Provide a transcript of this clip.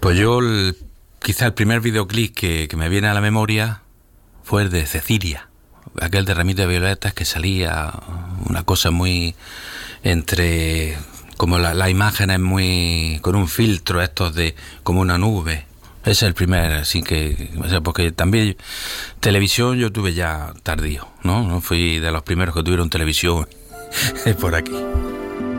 Pues quizá el primer videoclip que me viene a la memoria fue el de Cecilia, aquel de Ramito de Violetas, que salía una cosa muy entre, como la imagen es muy con un filtro estos de como una nube. Ese es el primer, así que, o sea, porque también televisión yo tuve ya tardío, ¿no? No fui de los primeros que tuvieron televisión por aquí.